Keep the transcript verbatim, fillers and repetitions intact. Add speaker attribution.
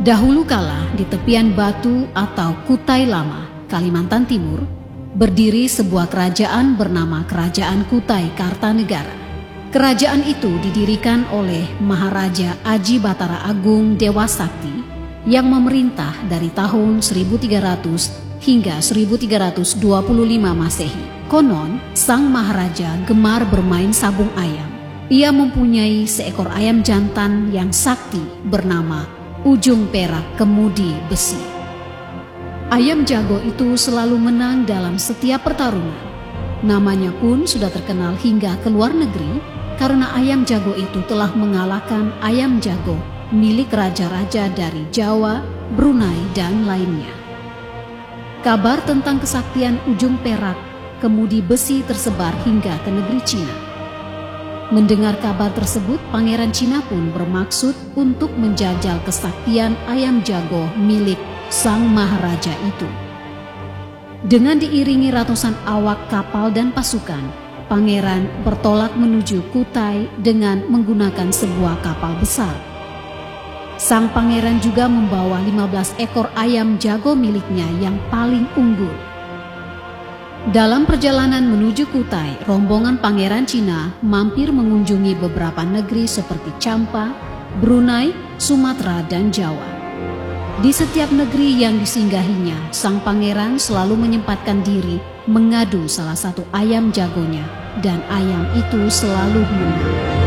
Speaker 1: Dahulu kala di tepian Batu atau Kutai Lama, Kalimantan Timur, berdiri sebuah kerajaan bernama Kerajaan Kutai Kartanegara. Kerajaan itu didirikan oleh Maharaja Aji Batara Agung Dewa Sakti yang memerintah dari tahun seribu tiga ratus hingga seribu tiga ratus dua puluh lima Masehi. Konon, sang Maharaja gemar bermain sabung ayam. Ia mempunyai seekor ayam jantan yang sakti bernama Ujung Perak Kemudi Besi. Ayam jago itu selalu menang dalam setiap pertarungan. Namanya pun sudah terkenal hingga ke luar negeri karena ayam jago itu telah mengalahkan ayam jago milik raja-raja dari Jawa, Brunei, dan lainnya. Kabar tentang kesaktian Ujung Perak Kemudi Besi tersebar hingga ke negeri Cina. Mendengar kabar tersebut, Pangeran Cina pun bermaksud untuk menjajal kesaktian ayam jago milik sang Maharaja itu. Dengan diiringi ratusan awak kapal dan pasukan, Pangeran bertolak menuju Kutai dengan menggunakan sebuah kapal besar. Sang pangeran juga membawa lima belas ekor ayam jago miliknya yang paling unggul. Dalam perjalanan menuju Kutai, rombongan Pangeran Cina mampir mengunjungi beberapa negeri seperti Champa, Brunei, Sumatera, dan Jawa. Di setiap negeri yang disinggahinya, sang pangeran selalu menyempatkan diri mengadu salah satu ayam jagonya, dan ayam itu selalu menang.